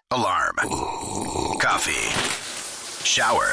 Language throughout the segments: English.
Alarm. Coffee. Shower.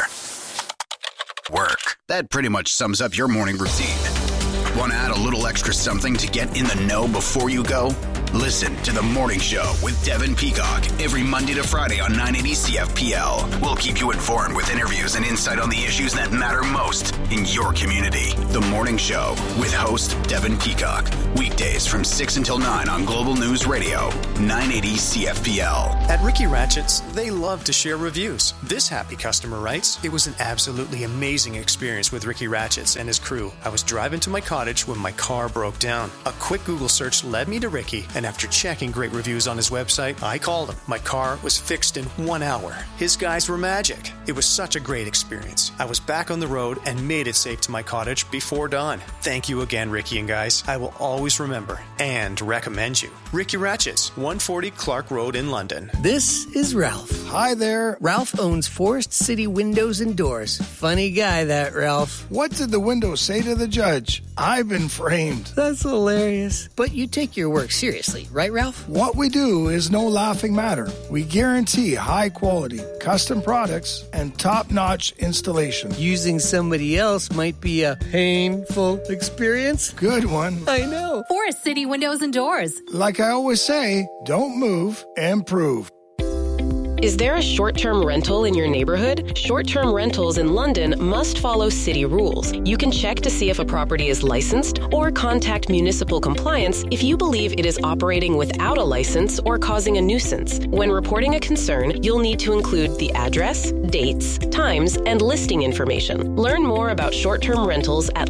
Work. That pretty much sums up your morning routine. Want to add a little extra something to get in the know before you go? Listen to The Morning Show with Devin Peacock every Monday to Friday on 980 CFPL. We'll keep you informed with interviews and insight on the issues that matter most in your community. The Morning Show with host Devin Peacock. Weekdays from 6 until 9 on Global News Radio, 980 CFPL. At Ricky Ratchett's, they love to share reviews. This happy customer writes, "It was an absolutely amazing experience with Ricky Ratchett's and his crew. I was driving to my cottage when my car broke down. A quick Google search led me to Ricky, and after checking great reviews on his website, I called him. My car was fixed in 1 hour. His guys were magic. It was such a great experience. I was back on the road and made it safe to my cottage before dawn. Thank you again, Ricky and guys. I will always remember and recommend you. Ricky Ratchett's, 140 Clark Road in London." This is Ralph. Hi there. Ralph owns Forest City Windows and Doors. Funny guy, that Ralph. What did the window say to the judge? I've been framed. That's hilarious. But you take your work seriously, right, Ralph? What we do is no laughing matter. We guarantee high quality, custom products, and top-notch installation. Using somebody else might be a painful experience. Good one. I know. Forest City Windows and Doors. Like I always say, don't move, improve. Is there a short-term rental in your neighborhood? Short-term rentals in London must follow city rules. You can check to see if a property is licensed or contact municipal compliance if you believe it is operating without a license or causing a nuisance. When reporting a concern, you'll need to include the address, dates, times, and listing information. Learn more about short-term rentals at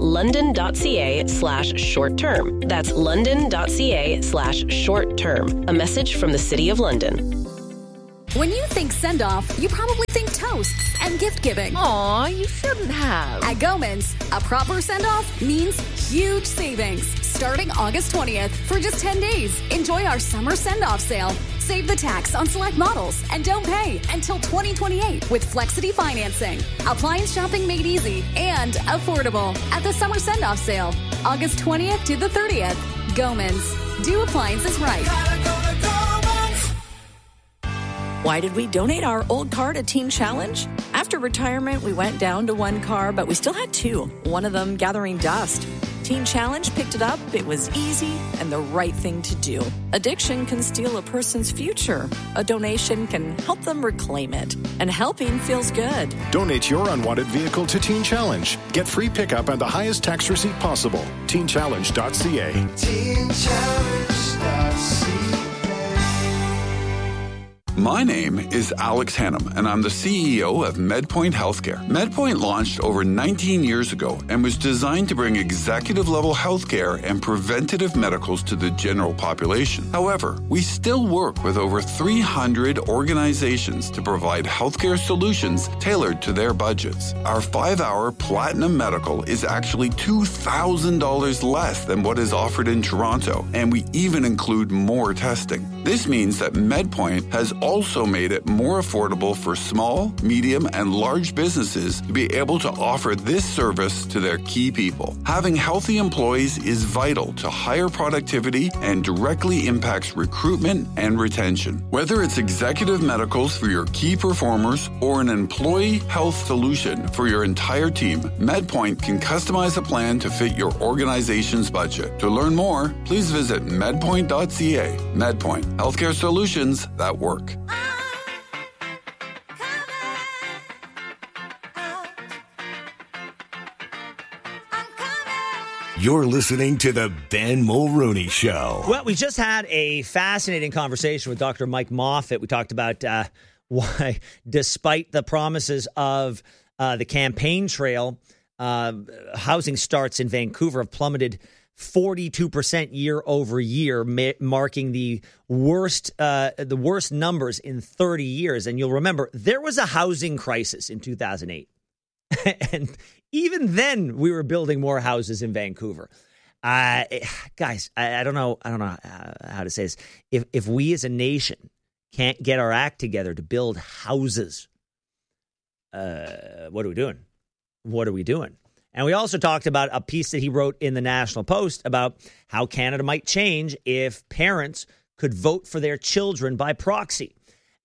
london.ca/short-term. That's london.ca/short-term. A message from the City of London. When you think send-off, you probably think toasts and gift-giving. Aw, you shouldn't have. At Goman's, a proper send-off means huge savings. Starting August 20th for just 10 days. Enjoy our summer send-off sale. Save the tax on select models and don't pay until 2028 with Flexity financing. Appliance shopping made easy and affordable at the summer send-off sale. August 20th to the 30th. Goman's. Do appliances right. Why did we donate our old car to Teen Challenge? After retirement, we went down to one car, but we still had two, one of them gathering dust. Teen Challenge picked it up. It was easy and the right thing to do. Addiction can steal a person's future. A donation can help them reclaim it. And helping feels good. Donate your unwanted vehicle to Teen Challenge. Get free pickup and the highest tax receipt possible. TeenChallenge.ca. TeenChallenge.ca. My name is Alex Hannum, and I'm the CEO of MedPoint Healthcare. MedPoint launched over 19 years ago and was designed to bring executive-level healthcare and preventative medicals to the general population. However, we still work with over 300 organizations to provide healthcare solutions tailored to their budgets. Our 5-hour Platinum Medical is actually $2,000 less than what is offered in Toronto, and we even include more testing. This means that MedPoint has also made it more affordable for small, medium, and large businesses to be able to offer this service to their key people. Having healthy employees is vital to higher productivity and directly impacts recruitment and retention. Whether it's executive medicals for your key performers or an employee health solution for your entire team, MedPoint can customize a plan to fit your organization's budget. To learn more, please visit medpoint.ca. MedPoint, healthcare solutions that work. You're listening to the Ben Mulrooney Show. Well, we just had a fascinating conversation with Dr. Mike Moffat. We talked about why, despite the promises of the campaign trail, housing starts in Vancouver have plummeted 42% year over year, marking the worst numbers in 30 years. And you'll remember there was a housing crisis in 2008. And even then, we were building more houses in Vancouver. Guys, I don't know how to say this. If we as a nation can't get our act together to build houses, what are we doing? What are we doing? And we also talked about a piece that he wrote in the National Post about how Canada might change if parents could vote for their children by proxy.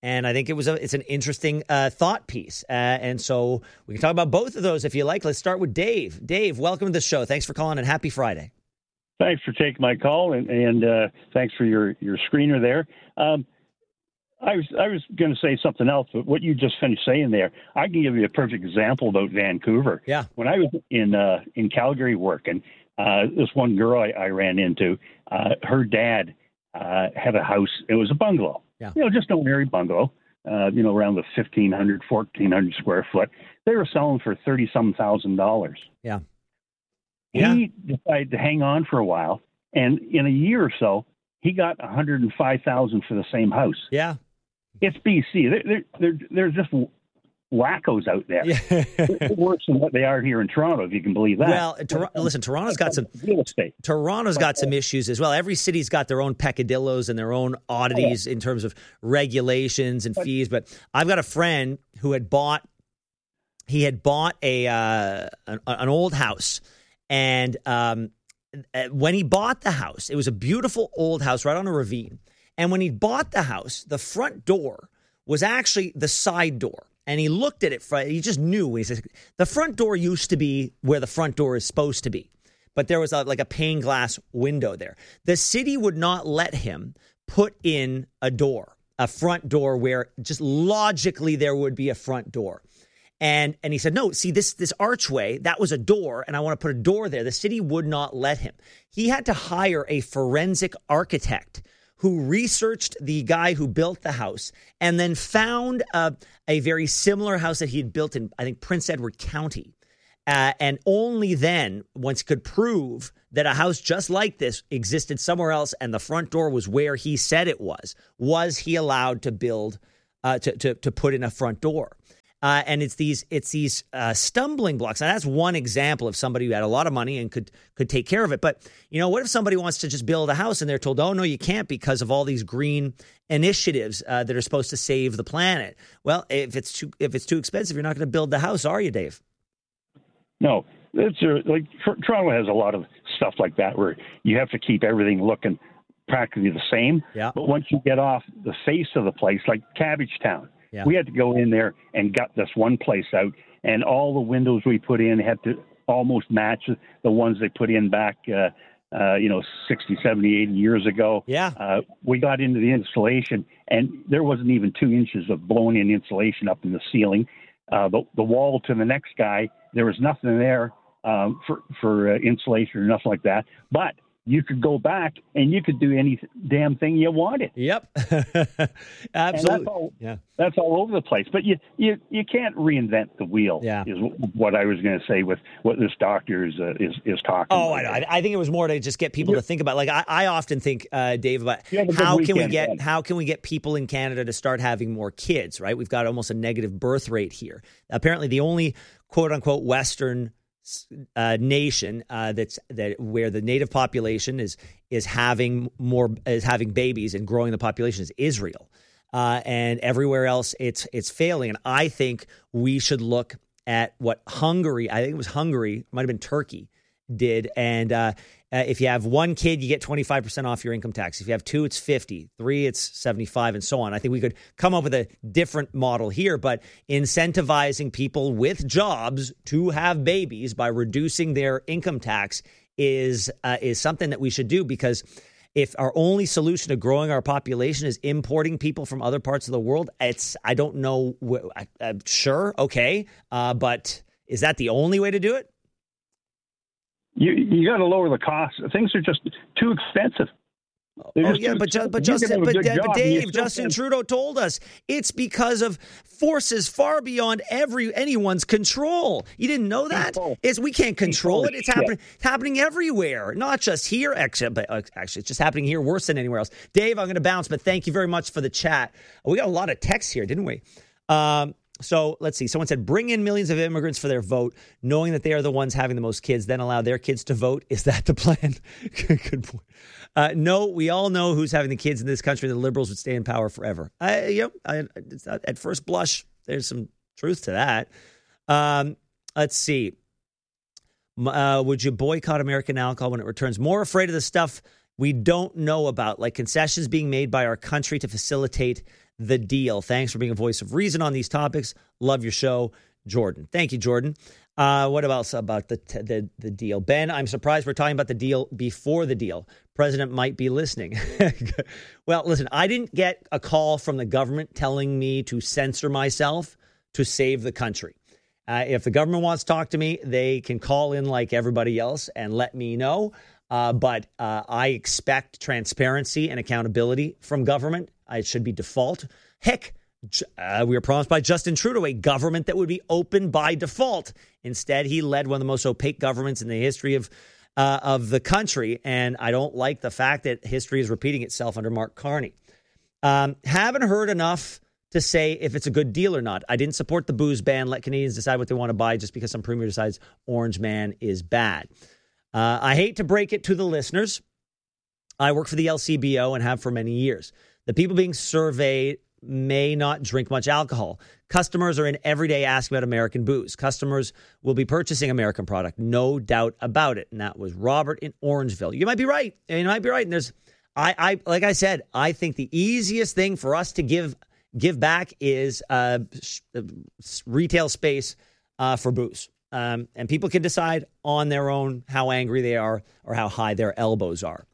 And I think it's an interesting thought piece. And so we can talk about both of those if you like. Let's start with Dave. Dave, welcome to the show. Thanks for calling and happy Friday. Thanks for taking my call, and thanks for your screener there. I was going to say something else, but what you just finished saying there, I can give you a perfect example about Vancouver. Yeah. When I was in Calgary working, this one girl I ran into, her dad had a house. It was a bungalow. Yeah. Just an ordinary bungalow. Around the 1,400 square foot. They were selling for $30,000. Yeah. He decided to hang on for a while, and in a year or so, he got $105,000 for the same house. Yeah. It's BC. They're just wackos out there. Yeah. They're worse than what they are here in Toronto, if you can believe that. Well, listen, Toronto's got some real estate. Toronto's got some issues as well. Every city's got their own peccadillos and their own oddities in terms of regulations and fees. But I've got a friend who had bought an old house, and when he bought the house, it was a beautiful old house right on a ravine. And when he bought the house, the front door was actually the side door. And he looked at it, he just knew. He said, the front door used to be where the front door is supposed to be. But there was like a pane glass window there. The city would not let him put in a front door where just logically there would be a front door. And he said, no, see, this archway, that was a door, and I want to put a door there. The city would not let him. He had to hire a forensic architect who researched the guy who built the house and then found a very similar house that he had built in, I think, Prince Edward County. And only then, once he could prove that a house just like this existed somewhere else and the front door was where he said it was he allowed to build, to put in a front door. And it's these stumbling blocks. Now, that's one example of somebody who had a lot of money and could take care of it. But, what if somebody wants to just build a house and they're told, oh, no, you can't because of all these green initiatives that are supposed to save the planet? Well, if it's too expensive, you're not going to build the house, are you, Dave? No. Toronto has a lot of stuff like that where you have to keep everything looking practically the same. Yeah. But once you get off the face of the place, like Cabbagetown, yeah. We had to go in there and gut this one place out, and all the windows we put in had to almost match the ones they put in back, 60, 70, 80 years ago. Yeah. We got into the insulation, and there wasn't even 2 inches of blown-in insulation up in the ceiling. The wall to the next guy, there was nothing there for insulation or nothing like that. But you could go back and you could do any damn thing you wanted. Yep. Absolutely. That's all over the place. But you can't reinvent the wheel. Yeah. Is what I was going to say with what this doctor is talking about. Oh, I think it was more to just get people to think about. Like I often think, Dave, about how can we get people in Canada to start having more kids? Right? We've got almost a negative birth rate here. Apparently, the only quote unquote Western nation where the native population is having babies and growing the population is Israel, and everywhere else it's failing. And I think we should look at what Hungary, I think it was Hungary, might have been Turkey, did. And if you have 1 kid, you get 25% off your income tax. If you have 2, it's 50. 3, it's 75, and so on. I think we could come up with a different model here, but incentivizing people with jobs to have babies by reducing their income tax is something that we should do, because if our only solution to growing our population is importing people from other parts of the world, I don't know. Sure, okay, but is that the only way to do it? You got to lower the cost. Things are just too expensive. Dave, Justin Trudeau told us it's because of forces far beyond anyone's control. You didn't know that? We can't control it. It's happening everywhere, not just here. Actually, it's just happening here worse than anywhere else. Dave, I'm going to bounce, but thank you very much for the chat. We got a lot of texts here, didn't we? So let's see. Someone said, bring in millions of immigrants for their vote, knowing that they are the ones having the most kids, then allow their kids to vote. Is that the plan? Good point. No, we all know who's having the kids in this country. The Liberals would stay in power forever. At first blush, there's some truth to that. Let's see. Would you boycott American alcohol when it returns? More afraid of the stuff we don't know about, like concessions being made by our country to facilitate the deal. Thanks for being a voice of reason on these topics. Love your show, Jordan. Thank you, Jordan. What else about the deal? Ben, I'm surprised we're talking about the deal before the deal. President might be listening. Well, listen, I didn't get a call from the government telling me to censor myself to save the country. If the government wants to talk to me, they can call in like everybody else and let me know. But I expect transparency and accountability from government. It should be default. Heck, we were promised by Justin Trudeau a government that would be open by default. Instead, he led one of the most opaque governments in the history of the country. And I don't like the fact that history is repeating itself under Mark Carney. Haven't heard enough to say if it's a good deal or not. I didn't support the booze ban. Let Canadians decide what they want to buy just because some premier decides Orange Man is bad. I hate to break it to the listeners. I work for the LCBO and have for many years. The people being surveyed may not drink much alcohol. Customers are in every day asking about American booze. Customers will be purchasing American product, no doubt about it. And that was Robert in Orangeville. You might be right. And there's, like I said, I think the easiest thing for us to give back is retail space for booze. And people can decide on their own how angry they are or how high their elbows are.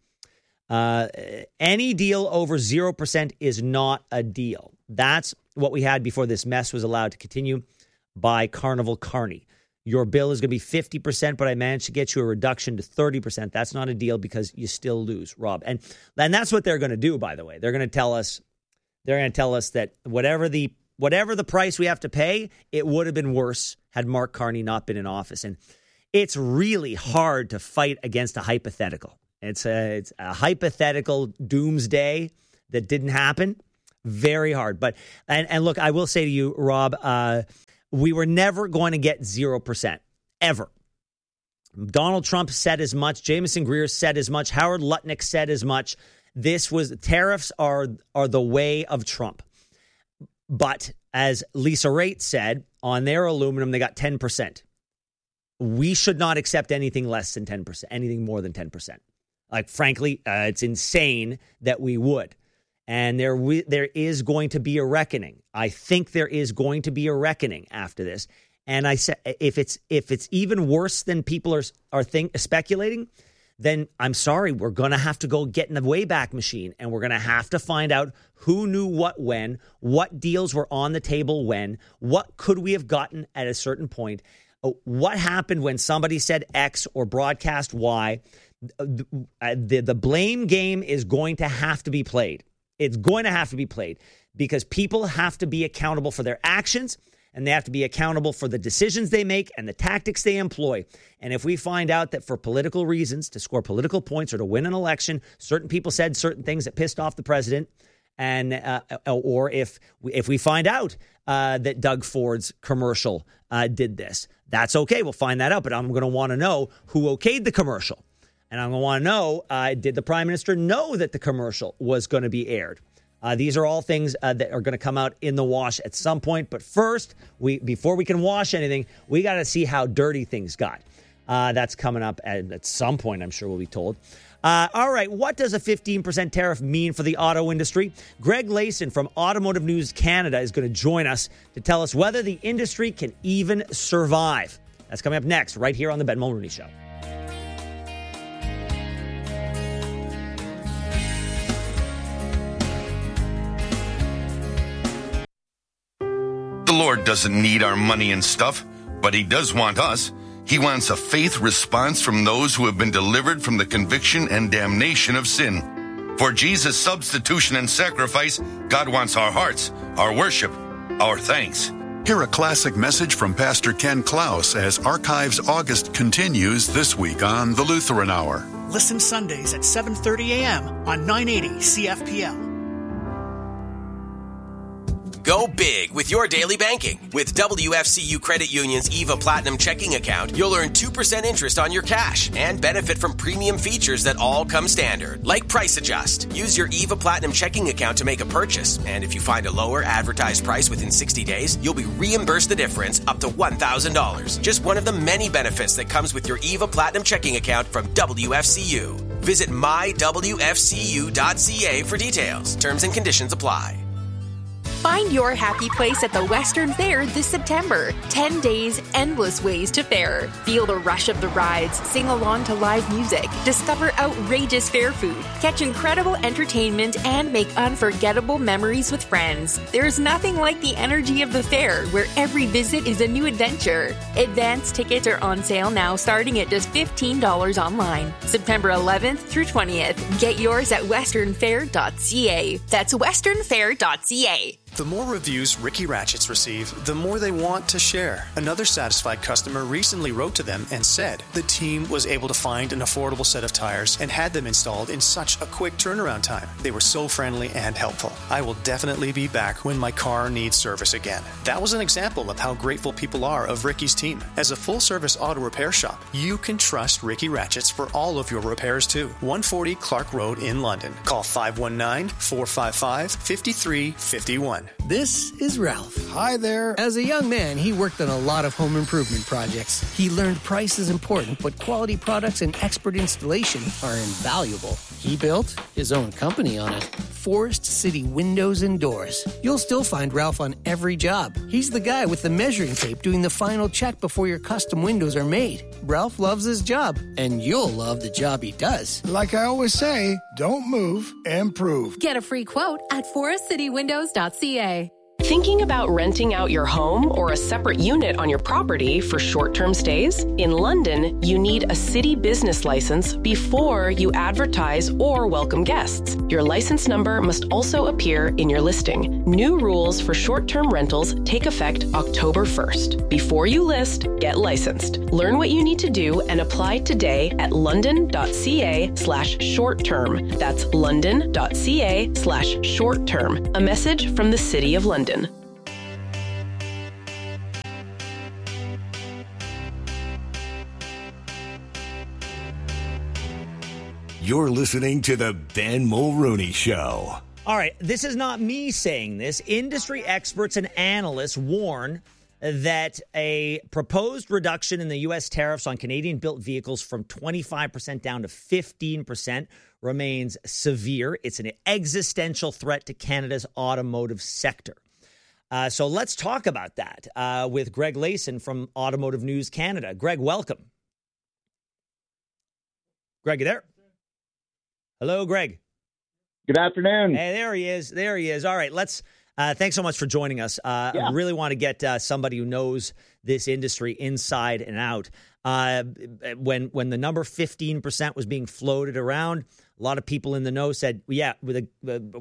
Any deal over 0% is not a deal. That's what we had before this mess was allowed to continue by Carnival Carney. Your bill is going to be 50%, but I managed to get you a reduction to 30%. That's not a deal because you still lose, Rob. And that's what they're going to do, by the way. They're going to tell us that whatever the price we have to pay, it would have been worse had Mark Carney not been in office. And it's really hard to fight against a hypothetical. It's a hypothetical doomsday that didn't happen. Very hard. But and look, I will say to you, Rob, we were never going to get 0%, ever. Donald Trump said as much. Jameson Greer said as much. Howard Lutnick said as much. Tariffs are the way of Trump. But as Lisa Raitt said, on their aluminum, they got 10%. We should not accept anything less than 10%, anything more than 10%. Like, frankly, it's insane that we would. And there is going to be a reckoning. I think there is going to be a reckoning after this. And I said, if it's even worse than people are speculating, then I'm sorry, we're going to have to go get in the Wayback Machine, and we're going to have to find out who knew what when, what deals were on the table when, what could we have gotten at a certain point, what happened when somebody said X or broadcast Y. The blame game is going to have to be played. It's going to have to be played because people have to be accountable for their actions, and they have to be accountable for the decisions they make and the tactics they employ. And if we find out that for political reasons, to score political points or to win an election, certain people said certain things that pissed off the president, and or if we find out that Doug Ford's commercial did this, that's okay. We'll find that out. But I'm going to want to know who okayed the commercial. And I'm going to want to know, did the prime minister know that the commercial was going to be aired? These are all things that are going to come out in the wash at some point. But first, before we can wash anything, we got to see how dirty things got. That's coming up at some point, I'm sure we'll be told. All right, what does a 15% tariff mean for the auto industry? Greg Layson from Automotive News Canada is going to join us to tell us whether the industry can even survive. That's coming up next, right here on the Ben Mulroney Show. The Lord doesn't need our money and stuff, but he does want us. He wants a faith response from those who have been delivered from the conviction and damnation of sin. For Jesus' substitution and sacrifice, God wants our hearts, our worship, our thanks. Hear a classic message from Pastor Ken Klaus as Archives August continues this week on The Lutheran Hour. Listen Sundays at 7:30 a.m. on 980 CFPL. Go big with your daily banking. With WFCU Credit Union's EVA Platinum checking account, you'll earn 2% interest on your cash and benefit from premium features that all come standard, like Price Adjust. Use your EVA Platinum checking account to make a purchase, and if you find a lower advertised price within 60 days, you'll be reimbursed the difference up to $1,000. Just one of the many benefits that comes with your EVA Platinum checking account from WFCU. Visit mywfcu.ca for details. Terms and conditions apply. Find your happy place at the Western Fair this September. 10 days, endless ways to fair. Feel the rush of the rides, sing along to live music, discover outrageous fair food, catch incredible entertainment, and make unforgettable memories with friends. There's nothing like the energy of the fair, where every visit is a new adventure. Advance tickets are on sale now, starting at just $15 online. September 11th through 20th. Get yours at westernfair.ca. That's westernfair.ca. The more reviews Ricky Ratchets receive, the more they want to share. Another satisfied customer recently wrote to them and said the team was able to find an affordable set of tires and had them installed in such a quick turnaround time. They were so friendly and helpful. I will definitely be back when my car needs service again. That was an example of how grateful people are of Ricky's team. As a full-service auto repair shop, you can trust Ricky Ratchets for all of your repairs too. 140 Clark Road in London. Call 519-455-5351. This is Ralph. Hi there. As a young man, he worked on a lot of home improvement projects. He learned price is important, but quality products and expert installation are invaluable. He built his own company on it. Forest City Windows and Doors. You'll still find Ralph on every job. He's the guy with the measuring tape doing the final check before your custom windows are made. Ralph loves his job, and you'll love the job he does. Like I always say, don't move, improve. Get a free quote at forestcitywindows.ca. Thinking about renting out your home or a separate unit on your property for short-term stays? In London, you need a city business license before you advertise or welcome guests. Your license number must also appear in your listing. New rules for short-term rentals take effect October 1st. Before you list, get licensed. Learn what you need to do and apply today at london.ca/short-term. That's london.ca/short-term. A message from the City of London. You're listening to the Ben Mulrooney Show. All right, this is not me saying this. Industry experts and analysts warn that a proposed reduction in the U.S. tariffs on Canadian-built vehicles from 25% down to 15% remains severe. It's an existential threat to Canada's automotive sector. So let's talk about that with Greg Layson from Automotive News Canada. Greg, welcome. Greg, you there? Hello, Greg. Good afternoon. Hey, there he is. There he is. All right, let's. Thanks so much for joining us. I really want to get somebody who knows this industry inside and out. When the number 15% was being floated around, a lot of people in the know said, "Yeah, we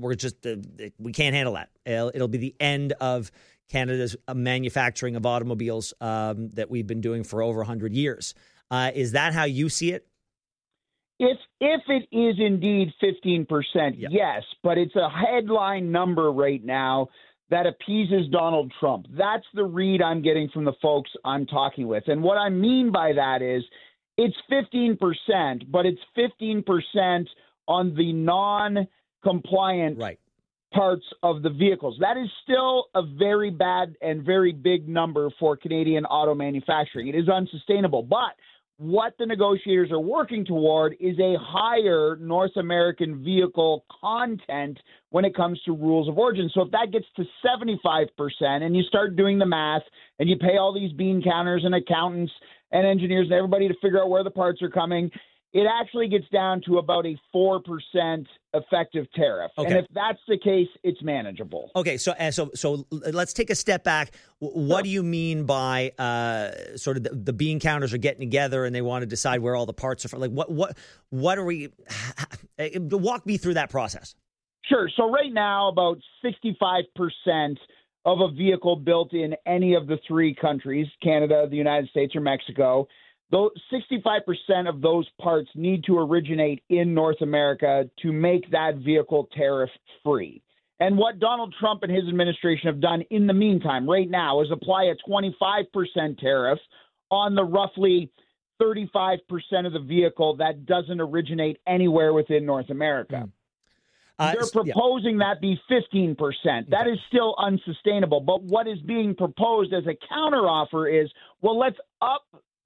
can't handle that. It'll be the end of Canada's manufacturing of automobiles that we've been doing for over 100 years." Is that how you see it? If it is indeed 15%, yes, but it's a headline number right now that appeases Donald Trump. That's the read I'm getting from the folks I'm talking with. And what I mean by that is it's 15%, but it's 15% on the non-compliant parts of the vehicles. That is still a very bad and very big number for Canadian auto manufacturing. It is unsustainable, but what the negotiators are working toward is a higher North American vehicle content when it comes to rules of origin. So if that gets to 75% and you start doing the math and you pay all these bean counters and accountants and engineers and everybody to figure out where the parts are coming, it actually gets down to about a 4% effective tariff. Okay. And if that's the case, it's manageable. Okay, so let's take a step back. What do you mean by sort of the bean counters are getting together and they want to decide where all the parts are from? Like what are we walk me through that process? Sure. So right now, about 65% of a vehicle built in any of the three countries, Canada, the United States, or Mexico, though 65% of those parts need to originate in North America to make that vehicle tariff free. And what Donald Trump and his administration have done in the meantime right now is apply a 25% tariff on the roughly 35% of the vehicle that doesn't originate anywhere within North America. They're proposing that be 15%. That is still unsustainable. But what is being proposed as a counteroffer is, well, let's up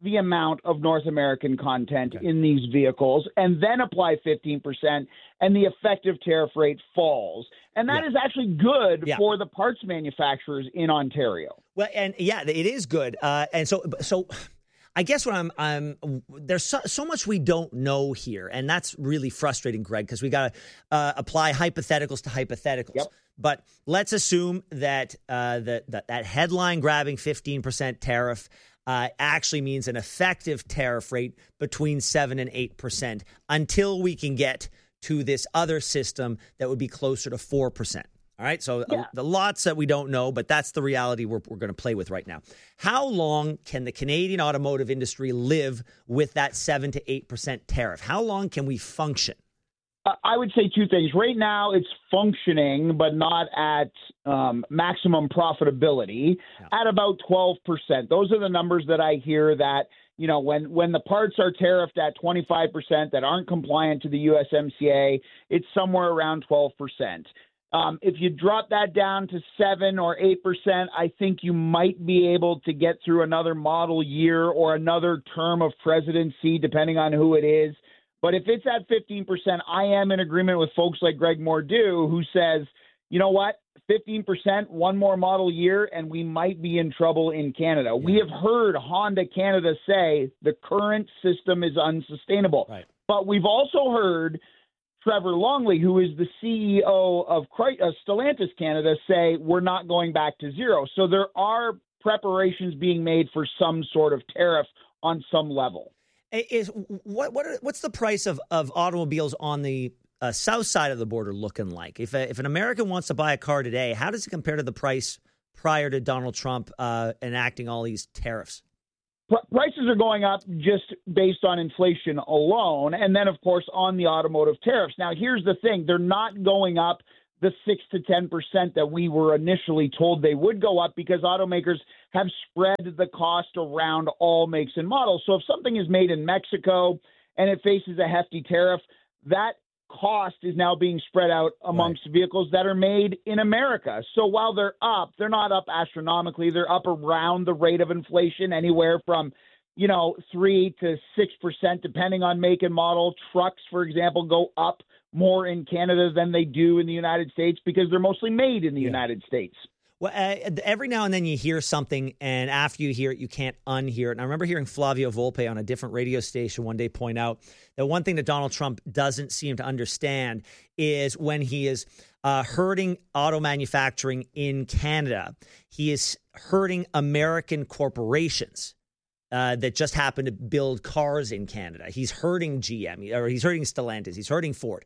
the amount of North American content in these vehicles and then apply 15%, and the effective tariff rate falls. And that is actually good for the parts manufacturers in Ontario. Well, and it is good. And so I guess what there's so much we don't know here, and that's really frustrating, Greg, because we got to apply hypotheticals to hypotheticals. Yep. But let's assume that that headline grabbing 15% tariff actually means an effective tariff rate between 7 and 8% until we can get to this other system that would be closer to 4%. All right, so the lots that we don't know, but that's the reality we're going to play with right now. How long can the Canadian automotive industry live with that 7 to 8% tariff? How long can we function? I would say two things. Right now, it's functioning, but not at maximum profitability, at about 12%. Those are the numbers that I hear that, you know, when the parts are tariffed at 25% that aren't compliant to the USMCA, it's somewhere around 12%. If you drop that down to 7 or 8%, I think you might be able to get through another model year or another term of presidency, depending on who it is. But if it's at 15%, I am in agreement with folks like Greg Mordew, who says, you know what, 15%, one more model year, and we might be in trouble in Canada. Yeah. We have heard Honda Canada say the current system is unsustainable. Right. But we've also heard Trevor Longley, who is the CEO of Stellantis Canada, say we're not going back to zero. So there are preparations being made for some sort of tariff on some level. What's the price of automobiles on the south side of the border looking like? If an American wants to buy a car today, how does it compare to the price prior to Donald Trump enacting all these tariffs? Prices are going up just based on inflation alone, and then, of course, on the automotive tariffs. Now, here's the thing. They're not going up the 6 to 10% that we were initially told they would go up, because automakers have spread the cost around all makes and models. So if something is made in Mexico and it faces a hefty tariff, that cost is now being spread out amongst vehicles that are made in America. So while they're up, they're not up astronomically. They're up around the rate of inflation, anywhere from 3 to 6%, depending on make and model. Trucks, for example, go up more in Canada than they do in the United States because they're mostly made in the United States. Well, every now and then you hear something, and after you hear it, you can't unhear it. And I remember hearing Flavio Volpe on a different radio station one day point out that one thing that Donald Trump doesn't seem to understand is when he is hurting auto manufacturing in Canada, he is hurting American corporations that just happen to build cars in Canada. He's hurting GM, or he's hurting Stellantis, he's hurting Ford.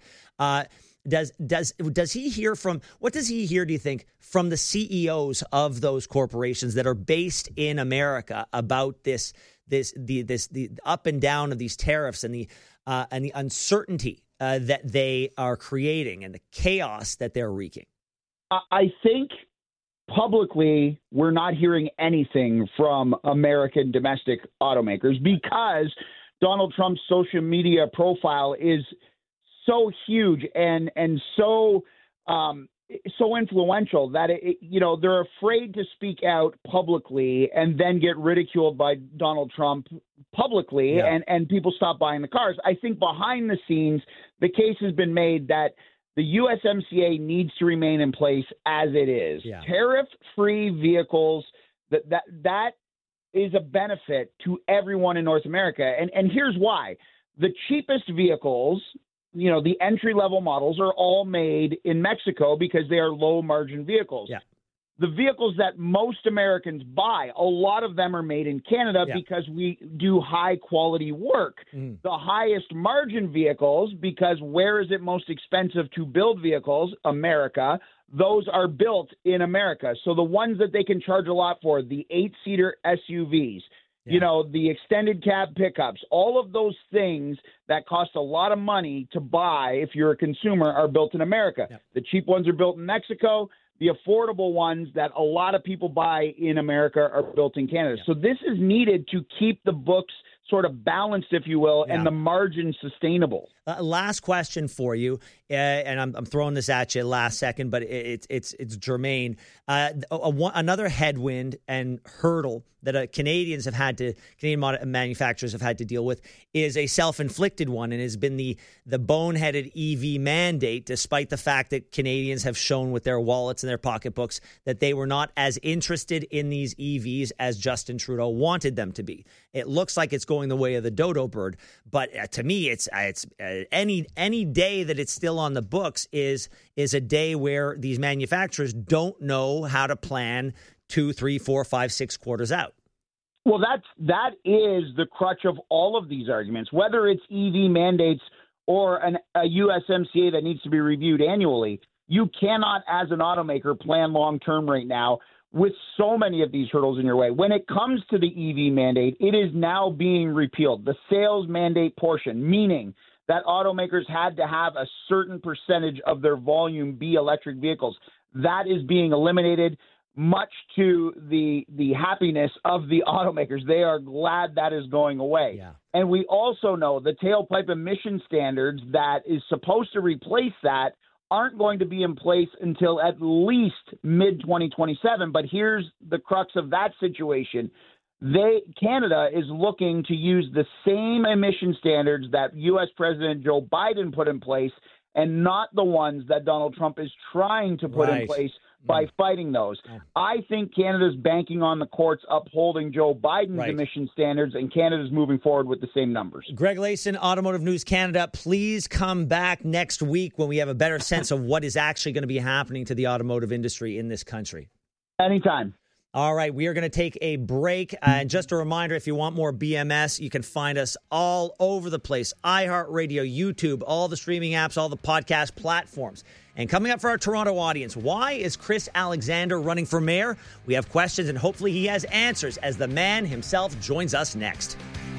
Does he hear from, what does he hear, do you think, from the CEOs of those corporations that are based in America about the up and down of these tariffs and the uncertainty that they are creating and the chaos that they're wreaking? I think publicly we're not hearing anything from American domestic automakers because Donald Trump's social media profile is so huge and so influential that they're afraid to speak out publicly and then get ridiculed by Donald Trump publicly, and people stop buying the cars. I think behind the scenes, the case has been made that the USMCA needs to remain in place as it is. Yeah. Tariff-free vehicles, that is a benefit to everyone in North America. And here's why. The cheapest vehicles, the entry-level models, are all made in Mexico because they are low-margin vehicles. Yeah. The vehicles that most Americans buy, a lot of them are made in Canada because we do high-quality work. Mm. The highest margin vehicles, because where is it most expensive to build vehicles? America. Those are built in America. So the ones that they can charge a lot for, the 8-seater SUVs, the extended cab pickups, all of those things that cost a lot of money to buy if you're a consumer are built in America. Yeah. The cheap ones are built in Mexico. The affordable ones that a lot of people buy in America are built in Canada. Yeah. So this is needed to keep the books sort of balanced, if you will, and the margin sustainable. Last question for you, and I'm throwing this at you last second, but it's germane. Another headwind and hurdle that Canadian manufacturers have had to deal with is a self-inflicted one, and has been the boneheaded EV mandate, despite the fact that Canadians have shown with their wallets and their pocketbooks that they were not as interested in these EVs as Justin Trudeau wanted them to be. It looks like it's going the way of the dodo bird, but to me, it's any day that it's still on the books is a day where these manufacturers don't know how to plan 2, 3, 4, 5, 6 quarters out. Well, that is the crutch of all of these arguments, whether it's EV mandates or a USMCA that needs to be reviewed annually. You cannot, as an automaker, plan long-term right now with so many of these hurdles in your way. When it comes to the EV mandate, it is now being repealed. The sales mandate portion, meaning that automakers had to have a certain percentage of their volume be electric vehicles, that is being eliminated, much to the happiness of the automakers. They are glad that is going away. Yeah. And we also know the tailpipe emission standards that is supposed to replace that aren't going to be in place until at least mid-2027. But here's the crux of that situation. Canada is looking to use the same emission standards that U.S. President Joe Biden put in place, and not the ones that Donald Trump is trying to put in place by fighting those. I think Canada's banking on the courts upholding Joe Biden's emission standards, and Canada's moving forward with the same numbers. Greg Layson, Automotive News Canada, please come back next week when we have a better sense of what is actually going to be happening to the automotive industry in this country. Anytime. All right, we are going to take a break. And just a reminder, if you want more BMS, you can find us all over the place. iHeartRadio, YouTube, all the streaming apps, all the podcast platforms. And coming up for our Toronto audience, why is Chris Alexander running for mayor? We have questions, and hopefully he has answers as the man himself joins us next.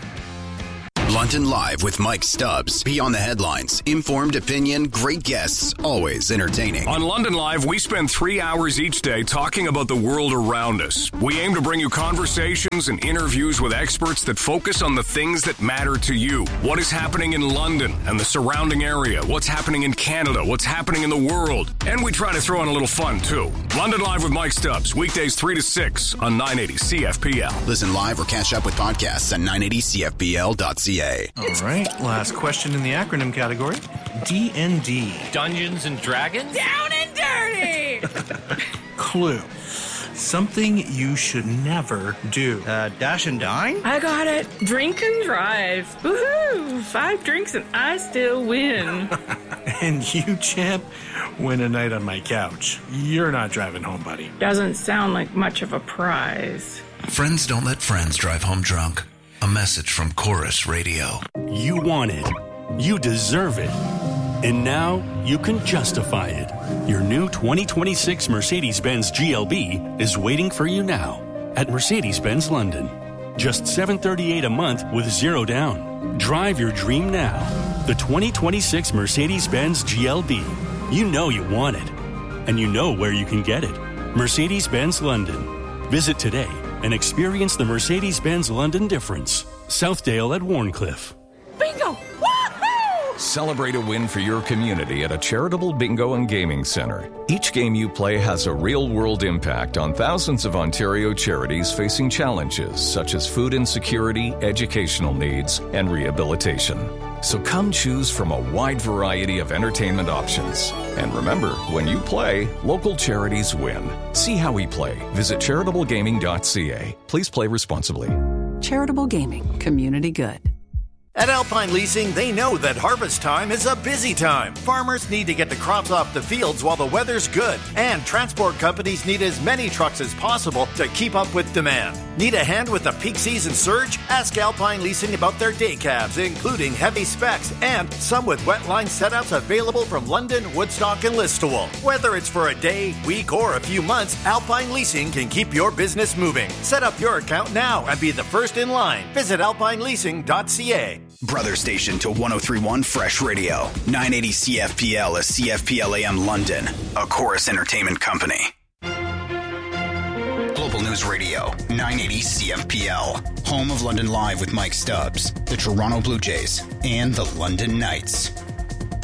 London Live with Mike Stubbs. Beyond the headlines, informed opinion, great guests, always entertaining. On London Live, we spend 3 hours each day talking about the world around us. We aim to bring you conversations and interviews with experts that focus on the things that matter to you. What is happening in London and the surrounding area? What's happening in Canada? What's happening in the world? And we try to throw in a little fun, too. London Live with Mike Stubbs, weekdays 3 to 6 on 980 CFPL. Listen live or catch up with podcasts at 980CFPL.ca. All right, last question in the acronym category. D&D. Dungeons and Dragons? Down and dirty! Clue. Something you should never do. Dash and dine? I got it. Drink and drive. Woohoo! 5 drinks and I still win. And you, champ, win a night on my couch. You're not driving home, buddy. Doesn't sound like much of a prize. Friends don't let friends drive home drunk. A message from Chorus Radio. You want it. You deserve it. And now you can justify it. Your new 2026 Mercedes-Benz GLB is waiting for you now at Mercedes-Benz London. Just $738 a month with 0 down. Drive your dream now. The 2026 Mercedes-Benz GLB. You know you want it. And you know where you can get it. Mercedes-Benz London. Visit today and experience the Mercedes-Benz London difference. Southdale at Warncliffe. Bingo! Woohoo! Celebrate a win for your community at a charitable bingo and gaming center. Each game you play has a real-world impact on thousands of Ontario charities facing challenges such as food insecurity, educational needs, and rehabilitation. So come choose from a wide variety of entertainment options. And remember, when you play, local charities win. See how we play. Visit charitablegaming.ca. Please play responsibly. Charitable Gaming. Community good. At Alpine Leasing, they know that harvest time is a busy time. Farmers need to get the crops off the fields while the weather's good. And transport companies need as many trucks as possible to keep up with demand. Need a hand with the peak season surge? Ask Alpine Leasing about their day cabs, including heavy specs and some with wetline setups available from London, Woodstock, and Listowel. Whether it's for a day, week, or a few months, Alpine Leasing can keep your business moving. Set up your account now and be the first in line. Visit alpineleasing.ca. Brother station to 103.1 Fresh Radio. 980 CFPL is CFPL AM London, a Chorus Entertainment company. Global News Radio, 980 CFPL. Home of London Live with Mike Stubbs, the Toronto Blue Jays, and the London Knights.